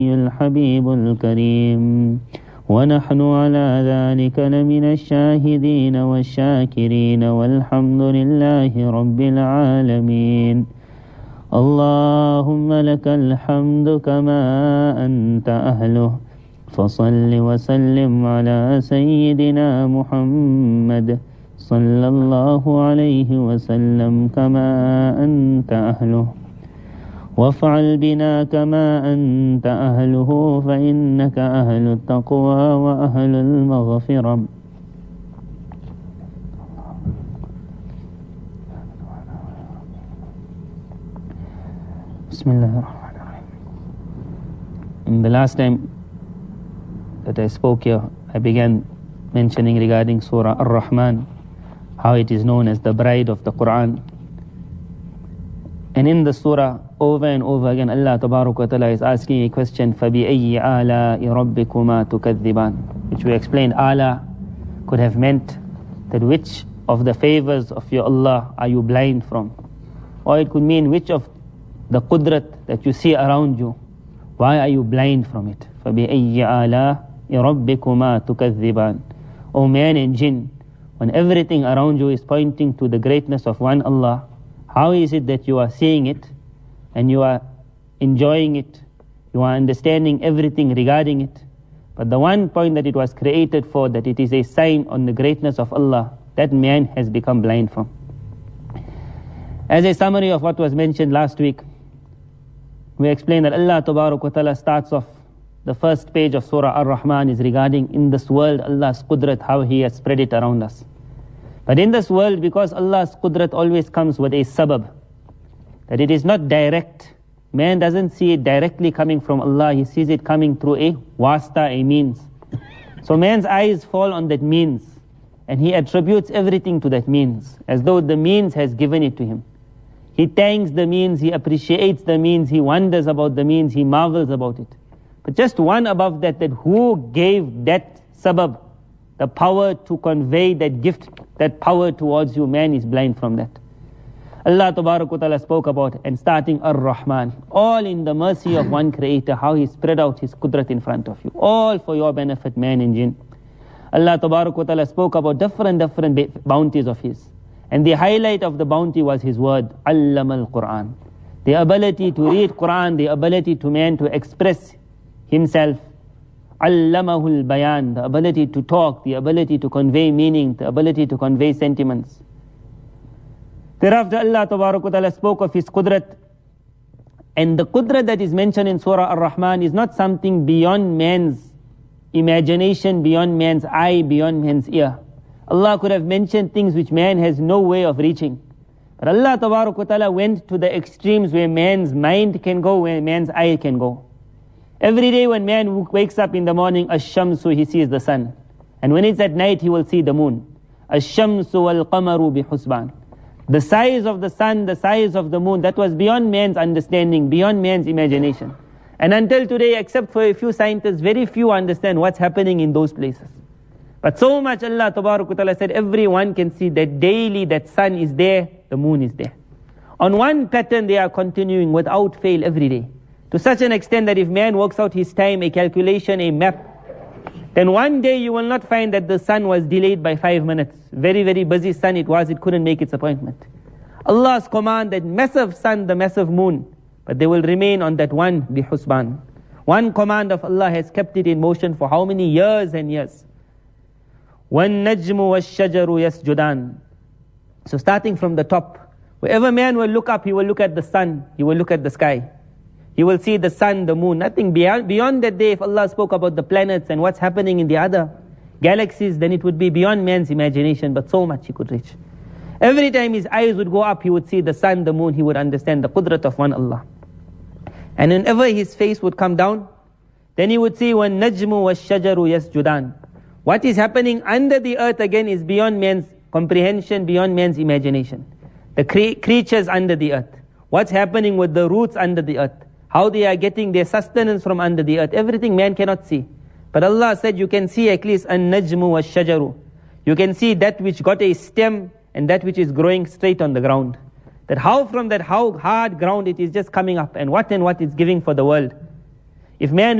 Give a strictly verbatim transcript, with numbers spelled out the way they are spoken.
الحبيب الكريم ونحن على ذلك لمن الشاهدين والشاكرين والحمد لله رب العالمين. اللهم لك الحمد كما أنت أهله فصل وسلم على سيدنا محمد صلى الله عليه وسلم كما أنت أهله وافعل بنا كما أنت أهله فإنك أهل التقوى وأهل المغفرة. Bismillahirrahmanirrahim. In the last time that I spoke here, I began mentioning regarding Surah Ar-Rahman, how it is known as the bride of the Quran. And in the surah, over and over again, Allah Tabarak wa Ta'ala is asking a question, فَبِأَيِّ آلَاءِ رَبِّكُمَا تُكَذِّبَانِ, which we explained, Allah could have meant that which of the favors of your Allah are you blind from? Or it could mean which of the qudrat that you see around you, why are you blind from it? فَبِأَيِّ آلَاءِ رَبِّكُمَا تُكَذِّبَانِ. O man and jinn, when everything around you is pointing to the greatness of one Allah, how is it that you are seeing it and you are enjoying it, you are understanding everything regarding it, but the one point that it was created for, that it is a sign on the greatness of Allah, that man has become blind from? As a summary of what was mentioned last week, we explained that Allah Tabarak wa Ta'ala starts off, the first page of Surah Ar-Rahman is regarding in this world Allah's qudrat, how He has spread it around us. But in this world, because Allah's qudrat always comes with a sabab, that it is not direct, man doesn't see it directly coming from Allah, he sees it coming through a wasta, a means. So man's eyes fall on that means, and he attributes everything to that means, as though the means has given it to him. He thanks the means, he appreciates the means, he wonders about the means, he marvels about it. But just one above that, that who gave that sabab the power to convey that gift, that power towards you, man is blind from that. Allah Tabarak wa Ta'ala spoke about, and starting Ar-Rahman, all in the mercy of one creator, how He spread out His qudrat in front of you, all for your benefit, man and jinn. Allah Tabarak wa Ta'ala spoke about different, different bounties of His. And the highlight of the bounty was His word, Allama al-Quran. The ability to read Quran, the ability to man to express himself. Allamahul bayan, the ability to talk, the ability to convey meaning, the ability to convey sentiments. Thereafter Allah Tabarak wa Ta'ala spoke of His qudrat. And the qudrat that is mentioned in Surah Ar-Rahman is not something beyond man's imagination, beyond man's eye, beyond man's ear. Allah could have mentioned things which man has no way of reaching. But Allah Tabarak wa Ta'ala went to the extremes where man's mind can go, where man's eye can go. Every day when man wakes up in the morning, ash-shamsu, he sees the sun. And when it's at night, he will see the moon. Ash-shamsu wal-qamaru bi-husban. The size of the sun, the size of the moon, that was beyond man's understanding, beyond man's imagination. And until today, except for a few scientists, very few understand what's happening in those places. But so much Allah Tabarak wa Ta'ala said, everyone can see that daily that sun is there, the moon is there. On one pattern they are continuing without fail every day. To such an extent that if man works out his time, a calculation, a map, then one day you will not find that the sun was delayed by five minutes. Very, very busy sun it was, it couldn't make its appointment. Allah's command, that massive sun, the massive moon, but they will remain on that one bihusban. One command of Allah has kept it in motion for how many years and years. وَالنَّجْمُ وَالشَّجَرُ يَسْجُدَانِ. So starting from the top, wherever man will look up, he will look at the sun, he will look at the sky. He will see the sun, the moon, nothing beyond, beyond that day. If Allah spoke about the planets and what's happening in the other galaxies, then it would be beyond man's imagination, but so much he could reach. Every time his eyes would go up, he would see the sun, the moon, he would understand the qudrat of one Allah. And whenever his face would come down, then he would see, وَالنَّجْمُ وَالشَّجَرُ يَسْجُدَانِ. What is happening under the earth again is beyond man's comprehension, beyond man's imagination. The cre- creatures under the earth. What's happening with the roots under the earth. How they are getting their sustenance from under the earth. Everything man cannot see. But Allah said you can see at least an-najmu wa-shajaru. You can see that which got a stem and that which is growing straight on the ground. That how from that how hard ground it is just coming up, and what and what it's giving for the world. If man